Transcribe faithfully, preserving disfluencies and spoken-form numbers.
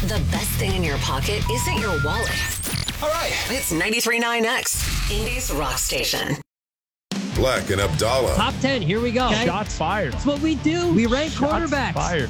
The best thing in your pocket isn't your wallet. All right. It's ninety-three point nine X, Indy's rock station. Black and Abdallah. Top ten, here we go. Okay. Shots fired. That's what we do. We rank Shots quarterbacks. fired.